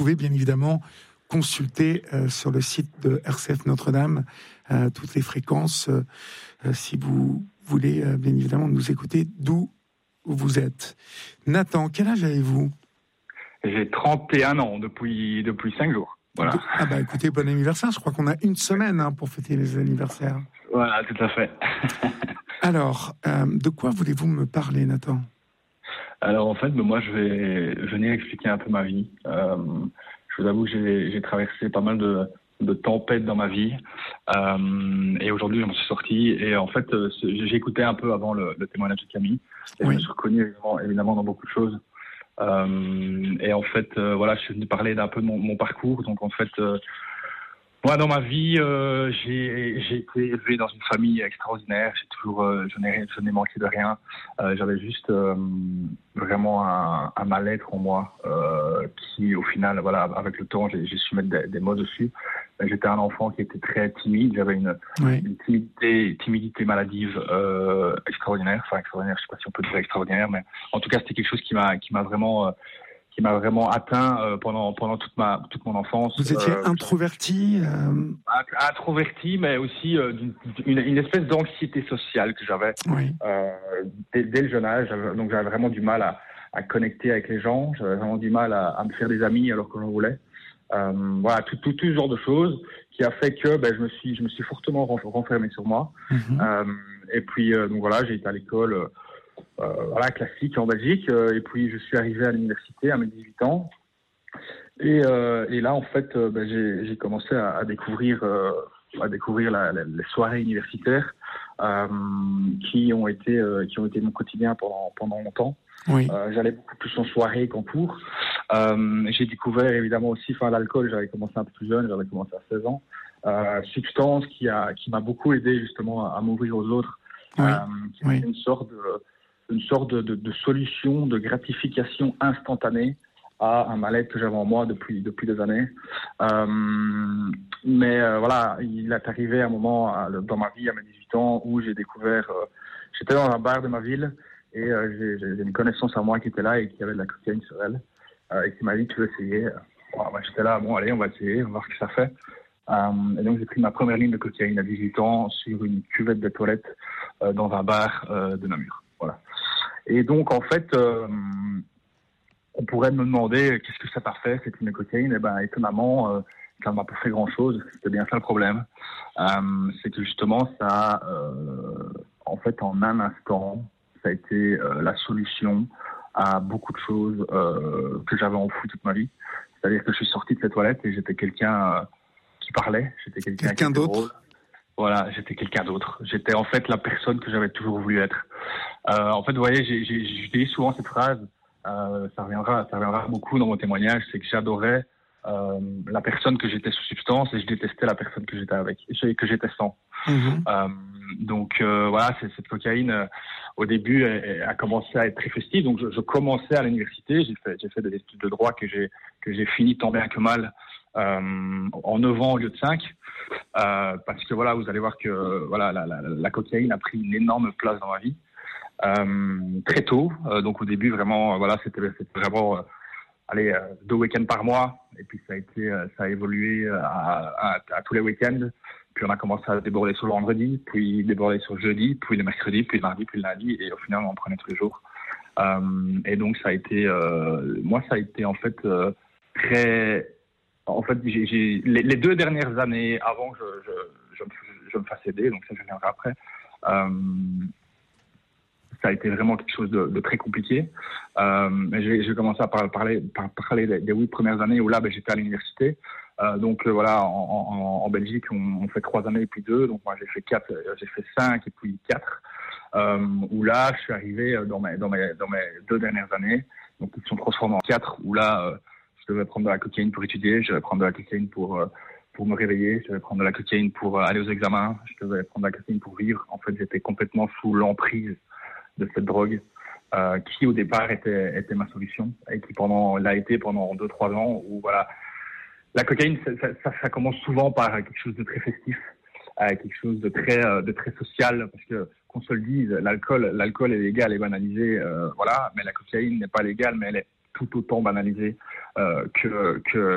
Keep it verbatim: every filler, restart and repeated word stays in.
pouvez bien évidemment consulter euh, sur le site de R C F Notre-Dame euh, toutes les fréquences euh, euh, si vous voulez euh, bien évidemment nous écouter d'où vous êtes. Nathan, quel âge avez-vous ? J'ai trente et un ans depuis, depuis cinq jours. Voilà. De... Ah bah écoutez, bon anniversaire. Je crois qu'on a une semaine hein, pour fêter les anniversaires. Voilà, tout à fait. Alors, euh, de quoi voulez-vous me parler, Nathan ? Alors en fait, moi je vais venir expliquer un peu ma vie. Euh, je vous avoue que j'ai, j'ai traversé pas mal de, de tempêtes dans ma vie euh, et aujourd'hui je m'en suis sorti. Et en fait, j'ai écouté un peu avant le, le témoignage de Camille et oui. Je me suis reconnu évidemment, évidemment dans beaucoup de choses. Euh, et en fait, euh, voilà, je suis venu parler d'un peu de mon, mon parcours. Donc en fait, euh, moi dans ma vie, euh, j'ai, j'ai été élevé dans une famille extraordinaire. J'ai toujours, euh, je n'ai, je n'ai manqué de rien. Euh, j'avais juste euh, vraiment un, un mal-être en moi euh, qui, au final, voilà, avec le temps, j'ai, j'ai su mettre des, des mots dessus. J'étais un enfant qui était très timide. J'avais une, oui. une timidité, timidité maladive euh, extraordinaire. Enfin extraordinaire, je sais pas si on peut dire extraordinaire, mais en tout cas, c'était quelque chose qui m'a, qui m'a vraiment, euh, qui m'a vraiment atteint euh, pendant pendant toute ma toute mon enfance. Vous étiez euh, introverti. Euh... Introverti, mais aussi euh, une, une espèce d'anxiété sociale que j'avais oui. euh, dès, dès le jeune âge. Donc j'avais vraiment du mal à, à connecter avec les gens. J'avais vraiment du mal à, à me faire des amis alors que j'en voulais. Euh, voilà, tout, tout, tout ce genre de choses qui a fait que ben, je me suis, je me suis fortement renfermé sur moi. Mm-hmm. Euh, et puis euh, donc voilà, j'ai été à l'école, euh, voilà, classique en Belgique. Euh, et puis je suis arrivé à l'université à mes dix-huit ans. Et, euh, et là en fait, euh, ben, j'ai, j'ai commencé à, à découvrir, euh, à découvrir la, la, les soirées universitaires euh, qui ont été, euh, qui ont été mon quotidien pendant pendant longtemps. Oui. Euh, j'allais beaucoup plus en soirée qu'en cours. Euh, j'ai découvert évidemment aussi, enfin l'alcool, j'avais commencé un peu plus jeune, j'avais commencé à seize ans. Euh, substance qui a qui m'a beaucoup aidé justement à, à m'ouvrir aux autres. Oui. Euh, qui oui. Une sorte de une sorte de, de, de solution, de gratification instantanée à un mal-être que j'avais en moi depuis depuis des années. Euh, mais euh, voilà, il est arrivé un moment à, dans ma vie à mes dix-huit ans où j'ai découvert, euh, j'étais dans un bar de ma ville. Et euh, j'ai, j'ai une connaissance à moi qui était là et qui avait de la cocaïne sur elle euh, et qui m'a dit tu veux essayer. Bon, moi, j'étais là, bon allez on va essayer, on va voir ce que ça fait. Euh, et donc j'ai pris ma première ligne de cocaïne à dix-huit ans sur une cuvette de toilette euh, dans un bar euh, de Namur. Voilà. Et donc en fait, euh, on pourrait me demander qu'est-ce que ça t'a fait cette ligne de cocaïne. Et ben étonnamment, euh, ça m'a pas fait grand chose. C'était bien ça le problème. Euh, c'est que justement ça, euh, en fait en un instant. Ça a été euh, la solution à beaucoup de choses euh, que j'avais enfoui toute ma vie. C'est-à-dire que je suis sorti de cette toilette et j'étais quelqu'un euh, qui parlait. J'étais quelqu'un, quelqu'un qui d'autre. Drôle. Voilà, j'étais quelqu'un d'autre. J'étais en fait la personne que j'avais toujours voulu être. Euh, en fait, vous voyez, j'ai, j'ai, j'utilise souvent cette phrase. Euh, ça reviendra, ça reviendra beaucoup dans mon témoignage. C'est que j'adorais euh, la personne que j'étais sous substance et je détestais la personne que j'étais avec, que j'étais sans. Mm-hmm. Euh, donc euh, voilà, c'est, cette cocaïne euh, au début elle, elle a commencé à être très festive. Donc je, je commençais à l'université, j'ai fait, j'ai fait des études de droit que j'ai que j'ai fini tant bien que mal euh, en neuf ans au lieu de cinq, euh, parce que voilà, vous allez voir que voilà la, la, la cocaïne a pris une énorme place dans ma vie euh, très tôt. Euh, donc au début vraiment euh, voilà c'était, c'était vraiment euh, allez euh, deux week-ends par mois et puis ça a été euh, ça a évolué à, à, à tous les week-ends. Puis on a commencé à déborder sur le vendredi, puis déborder sur le jeudi, puis le mercredi, puis le mardi, puis le lundi, et au final on en prenait tous les jours. Euh, et donc ça a été, euh, moi ça a été en fait euh, très, en fait j'ai, j'ai les, les deux dernières années avant que je, je, je, me, je me fasse aider, donc ça je viendrai après. Euh, ça a été vraiment quelque chose de, de très compliqué. Euh, mais j'ai, j'ai commencé à par, parler, par, parler des, des huit premières années où là ben, j'étais à l'université. Euh, donc euh, voilà, en, en, en Belgique, on, on fait trois années et puis deux. Donc moi, j'ai fait quatre, j'ai fait cinq et puis quatre. Euh, où là, je suis arrivé dans mes dans mes dans mes deux dernières années, donc qui sont transformées en quatre. Où là, euh, je devais prendre de la cocaïne pour étudier, je devais prendre de la cocaïne pour euh, pour me réveiller, je devais prendre de la cocaïne pour aller aux examens, je devais prendre de la cocaïne pour vivre. En fait, j'étais complètement sous l'emprise de cette drogue. Euh, qui au départ était était ma solution et qui pendant l'a été pendant deux trois ans où voilà. La cocaïne, ça, ça, ça commence souvent par quelque chose de très festif, euh, quelque chose de très, euh, de très social, parce que qu'on se le dise, l'alcool, l'alcool est légal et banalisé, euh, voilà, mais la cocaïne n'est pas légale, mais elle est tout autant banalisée euh, que, que